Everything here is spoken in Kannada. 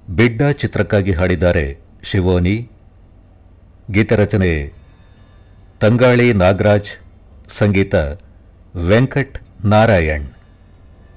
ಬಿಡ್ಡ ಚಿತ್ರಕ್ಕಾಗಿ ಹಾಡಿದ್ದಾರೆ ಶಿವೋನಿ. ಗೀತರಚನೆ ತಂಗಾಳಿ ನಾಗರಾಜ್, ಸಂಗೀತ ವೆಂಕಟ್ ನಾರಾಯಣ್.